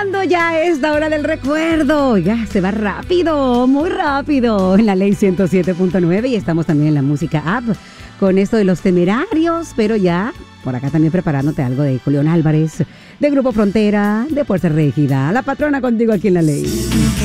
Ya es la hora del recuerdo. Ya se va rápido, muy rápido. En la ley 107.9 y estamos también en la música app con esto de los Temerarios, pero ya por acá también preparándote algo de Julián Álvarez, de Grupo Frontera, de Fuerza Régida. La patrona contigo aquí en la ley.